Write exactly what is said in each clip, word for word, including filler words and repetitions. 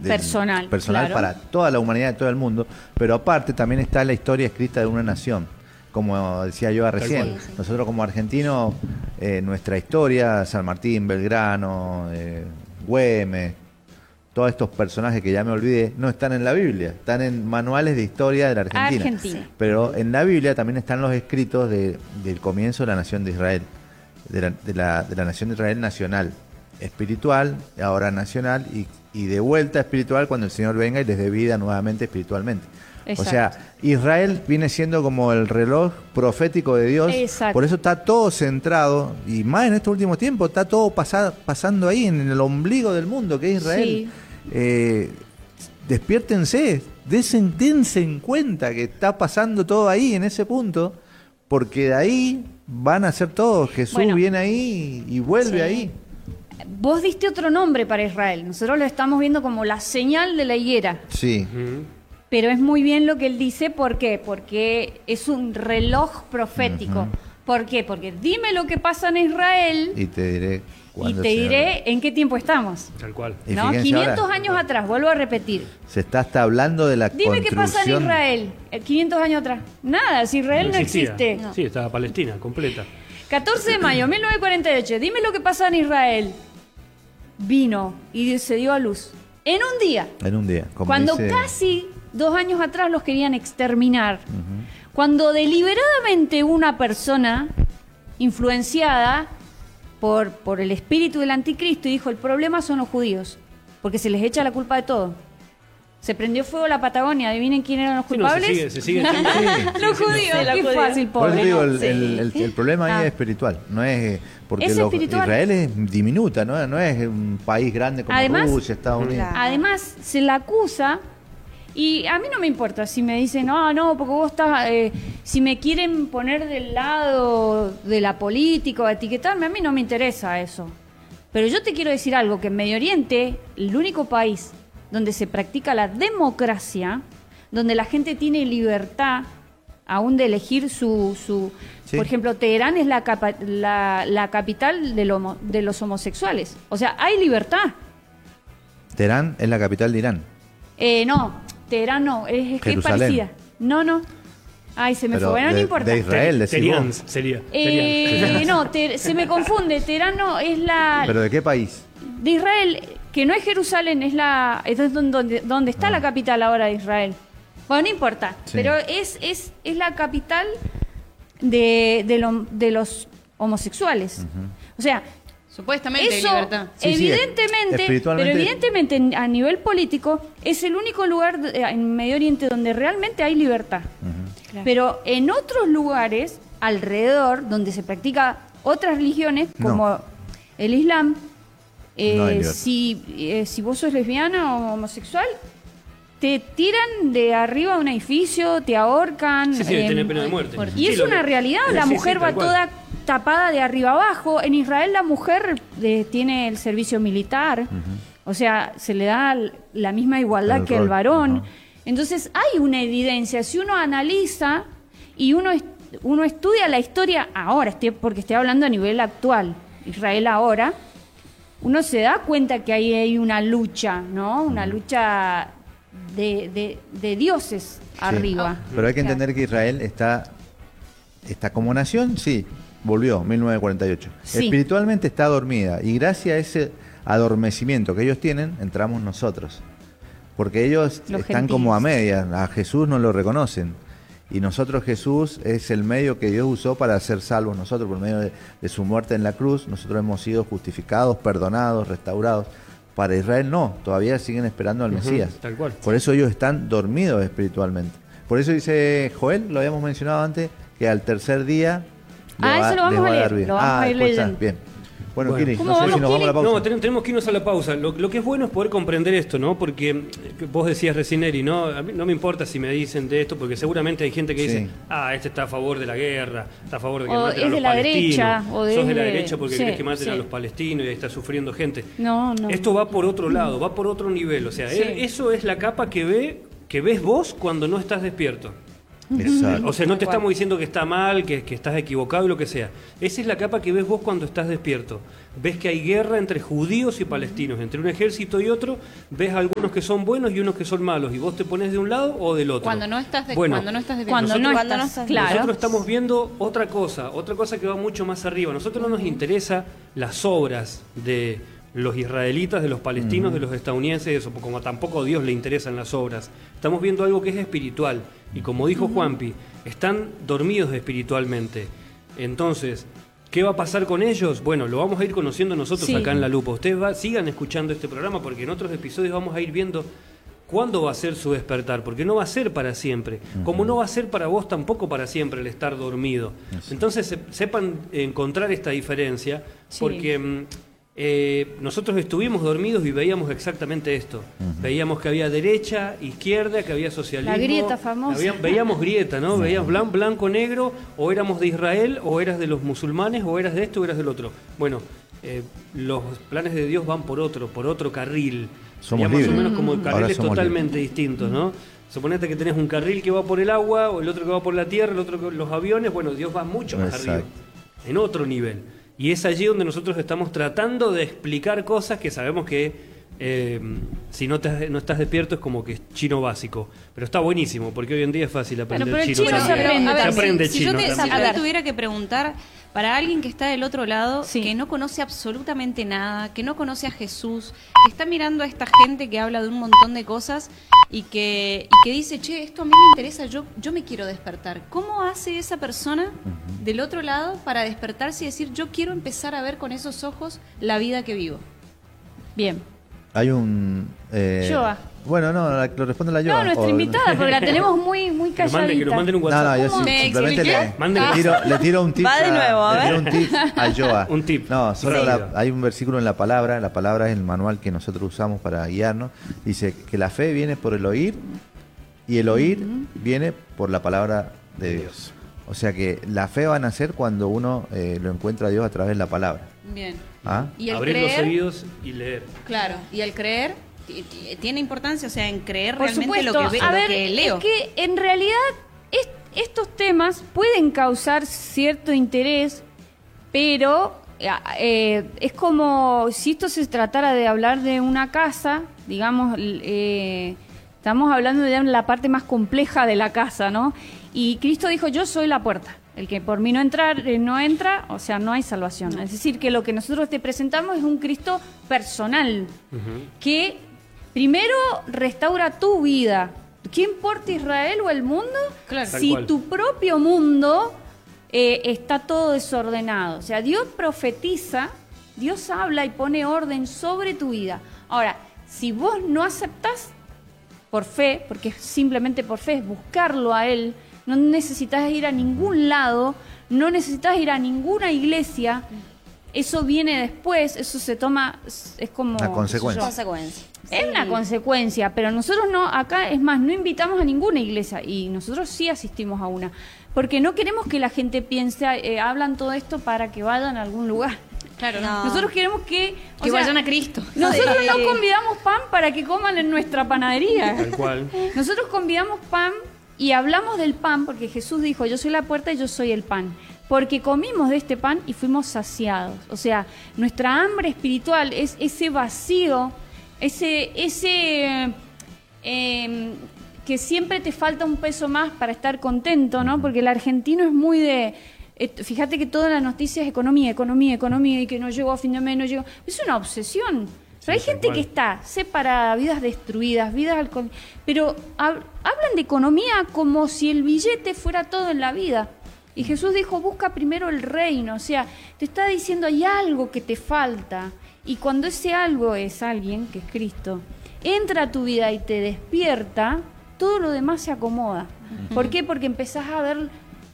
del personal, personal claro. para toda la humanidad de todo el mundo, pero aparte también está la historia escrita de una nación. Como decía yo recién, sí, sí. nosotros como argentinos, eh, nuestra historia, San Martín, Belgrano, eh, Güemes, todos estos personajes que ya me olvidé, no están en la Biblia, están en manuales de historia de la Argentina. Argentina. Pero en la Biblia también están los escritos de, del comienzo de la nación de Israel, de la, de la, de la nación de Israel nacional, espiritual, ahora nacional, y, y de vuelta espiritual cuando el Señor venga y les dé vida nuevamente espiritualmente. Exacto. O sea, Israel viene siendo como el reloj profético de Dios. Exacto. Por eso está todo centrado, y más en estos últimos tiempos, está todo pasa, pasando ahí en el ombligo del mundo, que es Israel. Sí. Eh, despiértense, dense, dense en cuenta que está pasando todo ahí, en ese punto, porque de ahí van a ser todos. Jesús Bueno, viene ahí y vuelve sí. ahí. Vos diste otro nombre para Israel. Nosotros lo estamos viendo como la señal de la higuera. Sí. Ujú. Pero es muy bien lo que él dice. ¿Por qué? Porque es un reloj profético. Ujú. ¿Por qué? Porque dime lo que pasa en Israel Y te diré y cuándo te el Señor diré venga. en qué tiempo estamos. Tal cual. Y ¿No? fíjense quinientos ahora, años atrás, vuelvo a repetir. se está hasta hablando de la Dime qué pasa en construcción. Israel, eh, quinientos años atrás. Nada, si Israel no, existía. existe. Sí, estaba Palestina, completa. catorce de mayo de mil novecientos cuarenta y ocho, dime lo que pasa en Israel. Vino y se dio a luz. En un día. En un día. Como Cuando dice- casi dos años atrás los querían exterminar. Cuando deliberadamente una persona influenciada por, por el espíritu del anticristo dijo, el problema son los judíos, porque se les echa la culpa de todo. Se prendió fuego la Patagonia, adivinen quién eran los Sí, no, se culpables. sigue, se sigue echando- sí, Los sí, sí, judíos, no. qué judíos. fácil, Por eso pobre. digo, ¿no? el, Sí. el- el- el problema ahí Ah. es espiritual, no es eh, porque Es lo- espiritual. Israel es diminuta, ¿no? No es un país grande como Además- Rusia, Estados Unidos. Claro. Además, se la acusa, y a mí no me importa si me dicen, no, no, porque vos estás, eh, si me quieren poner del lado de la política o etiquetarme, a mí no me interesa eso. Pero yo te quiero decir algo, que en Medio Oriente, el único país donde se practica la democracia, donde la gente tiene libertad aún de elegir su... su Sí. Por ejemplo, Teherán es la, capa- la, la capital del homo- de los homosexuales. O sea, hay libertad. Teherán es la capital de Irán. Eh, no, Teherán no, es, es que es Jerusalén. parecida. No, no. Ay, se me Pero fue, bueno, no de, importa. de Israel, decís Terian vos. sería. Eh, Terian. no, Te- se me confunde. Teherán no, es la... ¿Pero de qué país? De Israel, que no es Jerusalén, es la es donde, donde, donde está la capital ahora de Israel. Bueno, no importa, Sí. pero es, es, es la capital de, de, lo- de los homosexuales. O sea, Supuestamente eso, hay libertad. Sí, sí, evidentemente, pero espiritualmente- evidentemente en- a nivel político es el único lugar de- en Medio Oriente donde realmente hay libertad. Claro. Pero en otros lugares alrededor donde se practica otras religiones No. como el Islam, eh, No hay libertad. si, eh, si vos sos lesbiana o homosexual, te tiran de arriba de un edificio, te ahorcan. Sí, sí, eh, tiene pena de muerte. y Sí, es lo una que- realidad, Sí, la sí, mujer tal va cual. toda tapada de arriba abajo. En Israel la mujer eh, tiene el servicio militar, o sea, se le da l- la misma igualdad El que el rol, varón. ajá. Entonces hay una evidencia, si uno analiza y uno, est- uno estudia la historia ahora, estoy- porque estoy hablando a nivel actual, Israel ahora, uno se da cuenta que ahí hay una lucha, ¿no? Una lucha de, de- de dioses Sí. arriba. Pero hay que Claro. entender que Israel está, está como nación, sí, volvió, mil novecientos cuarenta y ocho. Sí. Espiritualmente está dormida y gracias a ese adormecimiento que ellos tienen, entramos nosotros. Porque ellos Los están gentiles. como a medias, a Jesús no lo reconocen. Y nosotros, Jesús es el medio que Dios usó para ser salvos nosotros por medio de, de su muerte en la cruz. Nosotros hemos sido justificados, perdonados, restaurados. Para Israel no, todavía siguen esperando al Ujú, Mesías. tal cual. Por eso ellos están dormidos espiritualmente. Por eso dice Joel, lo habíamos mencionado antes, que al tercer día le Ah, va- eso lo vamos les va a leer, dar bien. lo vamos Ah, a ir después está, leyendo. bien. Bueno, Bueno. Kiri, ¿Cómo no sé vamos, si nos vamos a la Kiri? pausa. No, ten- tenemos que irnos a la pausa. Lo, lo que es bueno es poder comprender esto, ¿no? Porque eh, vos decías recién, Eri, ¿no? A mí no me importa si me dicen de esto, porque seguramente hay gente que Sí. dice, ah, este está a favor de la guerra, está a favor de que O maten a es los de la palestinos. derecha, o de- Sos de la derecha porque sí, querés que maten a sí. los palestinos y ahí está sufriendo gente. No, no. Esto va por otro lado, va por otro nivel. O sea, Sí. eh, eso es la capa que ve, que ves vos cuando no estás despierto. Exacto. O sea, no te Tal cual. estamos diciendo que está mal, que, que estás equivocado y lo que sea. Esa es la capa que ves vos cuando estás despierto. Ves que hay guerra entre judíos y palestinos, entre un ejército y otro. Ves algunos que son buenos y unos que son malos. Y vos te pones de un lado o del otro. Cuando no estás de, Bueno, cuando no estás de Cuando Nosotros- no Cuando estás, no estás- claro. Nosotros estamos viendo otra cosa, otra cosa que va mucho más arriba. A nosotros no nos interesa las obras de los israelitas, de los palestinos, de los estadounidenses, eso, como tampoco a Dios le interesan las obras. Estamos viendo algo que es espiritual. Y como dijo Juanpi, están dormidos espiritualmente. Entonces, ¿qué va a pasar con ellos? Bueno, lo vamos a ir conociendo nosotros Sí. acá en La Lupa. Ustedes va- sigan escuchando este programa porque en otros episodios vamos a ir viendo cuándo va a ser su despertar, porque no va a ser para siempre. Como no va a ser para vos tampoco para siempre el estar dormido. Entonces, se- sepan encontrar esta diferencia, Sí. porque mm, eh, nosotros estuvimos dormidos y veíamos exactamente esto. Veíamos que había derecha, izquierda, que había socialismo. La grieta famosa. Había- veíamos grieta, ¿no? Veíamos blan- blanco, negro, o éramos de Israel, o eras de los musulmanes, o eras de esto, o eras del otro. Bueno, eh, los planes de Dios van por otro, por otro carril. Somos Serían más o libres. menos como Ahora carriles somos totalmente distintos, ¿no? Suponete que tenés un carril que va por el agua, o el otro que va por la tierra, el otro que los aviones. Bueno, Dios va mucho más Exacto. arriba, en otro nivel. Y es allí donde nosotros estamos tratando de explicar cosas que sabemos que eh, si no, te, no estás despierto es como que es chino básico. Pero está buenísimo, porque hoy en día es fácil aprender pero el chino. chino se también. aprende a ver, Se también. aprende si, chino si yo te, si también. yo te tuviera que preguntar, para alguien que está del otro lado, Sí. que no conoce absolutamente nada, que no conoce a Jesús, que está mirando a esta gente que habla de un montón de cosas y que, y que dice, che, esto a mí me interesa, yo, yo me quiero despertar. ¿Cómo hace esa persona del otro lado para despertarse y decir, yo quiero empezar a ver con esos ojos la vida que vivo? Bien. Hay un... Eh, Yoa. Bueno, no, la- lo responde la Yoa. No, nuestra o- invitada, porque la tenemos muy, muy Que nos manden, que nos calladita. manden un No, WhatsApp. no, yo ¿Cómo? sí, ¿Me simplemente le, expliqué? Manden- le tiro, le tiro un tip. Va de nuevo, a le tiro ver. un tip a Yoa. Un tip. No, solo Sí. la- hay un versículo en la palabra, la palabra es el manual que nosotros usamos para guiarnos. Dice que la fe viene por el oír y el oír viene por la palabra de Dios. O sea que la fe va a nacer cuando uno eh, lo encuentra a Dios a través de la palabra. Bien. ¿Ah? Y el Abrir creer, los oídos y leer. claro, y el creer ti- ti- tiene importancia, o sea, en creer Por realmente supuesto, lo que, ve- a lo ver, que leo. es que en realidad est- estos temas pueden causar cierto interés, pero eh, es como si esto se tratara de hablar de una casa, digamos, l- eh, estamos hablando de la parte más compleja de la casa, ¿no? Y Cristo dijo, yo soy la puerta. El que por mí no entrar, eh, no entra, o sea, no hay salvación. Es decir, que lo que nosotros te presentamos es un Cristo personal, que primero restaura tu vida. ¿Qué importa Israel o el mundo? Claro. Tal Si cual. tu propio mundo eh, está todo desordenado. O sea, Dios profetiza, Dios habla y pone orden sobre tu vida. Ahora, si vos no aceptás por fe, porque es simplemente por fe, es buscarlo a Él, no necesitas ir a ningún lado, no necesitas ir a ninguna iglesia, eso viene después, eso se toma, es como... Una consecuencia. qué sé yo, Consecuencia. es una consecuencia, pero nosotros no, acá es más, no invitamos a ninguna iglesia y nosotros sí asistimos a una, porque no queremos que la gente piense, eh, hablan todo esto para que vayan a algún lugar. Claro, No. Nosotros queremos que... o que sea, vayan a Cristo. Nosotros Sí. no convidamos pan para que coman en nuestra panadería. Tal cual. Nosotros convidamos pan y hablamos del pan porque Jesús dijo, yo soy la puerta y yo soy el pan. Porque comimos de este pan y fuimos saciados. O sea, nuestra hambre espiritual es ese vacío, ese, ese eh, que siempre te falta un peso más para estar contento, ¿no? Porque el argentino es muy de... eh, fíjate que toda la noticia es economía, economía, economía, y que no llegó a fin de mes, no llegó... Es una obsesión. O sea, hay Sí, tal gente cual. que está separada, vidas destruidas, vidas al... con- Pero hab- hablan de economía como si el billete fuera todo en la vida. Y Jesús dijo, busca primero el reino. O sea, te está diciendo, hay algo que te falta. Y cuando ese algo es alguien, que es Cristo, entra a tu vida y te despierta, todo lo demás se acomoda. ¿Por qué? Porque empezás a ver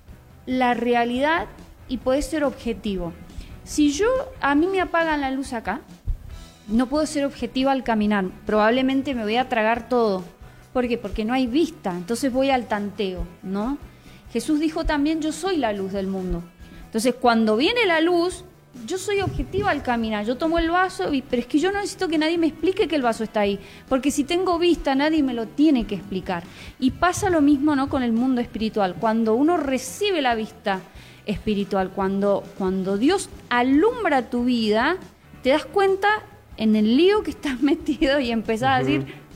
la realidad y podés ser objetivo. Si yo, a mí me apagan la luz acá, no puedo ser objetiva al caminar. Probablemente me voy a tragar todo. ¿Por qué? Porque no hay vista. Entonces voy al tanteo, ¿no? Jesús dijo también, yo soy la luz del mundo. Entonces, cuando viene la luz, yo soy objetiva al caminar, yo tomo el vaso, y, pero es que yo no necesito que nadie me explique que el vaso está ahí, porque si tengo vista, nadie me lo tiene que explicar. Y pasa lo mismo, ¿no?, con el mundo espiritual. Cuando uno recibe la vista espiritual, cuando, cuando Dios alumbra tu vida, te das cuenta en el lío que estás metido y empezás uh-huh. a decir...